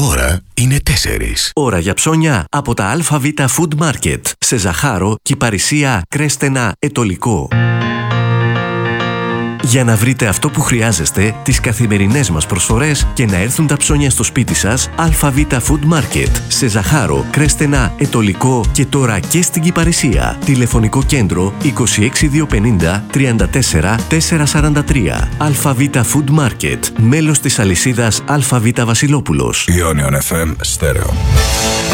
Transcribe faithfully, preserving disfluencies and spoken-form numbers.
ώρα είναι τέσσερις. Ώρα για ψώνια από τα ΑΒ Food Market σε Ζαχάρο, Κυπαρισία, Κρέστενα, Ετωλικό. Για να βρείτε αυτό που χρειάζεστε, τις καθημερινές μας προσφορές και να έρθουν τα ψώνια στο σπίτι σας, ΑΒ Food Market σε Ζαχάρο, Κρέστενα, Ετωλικό και τώρα και στην Κυπαρισία. Τηλεφωνικό κέντρο είκοσι έξι διακόσια πενήντα τριάντα τέσσερα τετρακόσια σαράντα τρία. ΑΒ Food Market, μέλος της αλυσίδας ΑΒ Βασιλόπουλος. Ionion εφ εμ Stereo.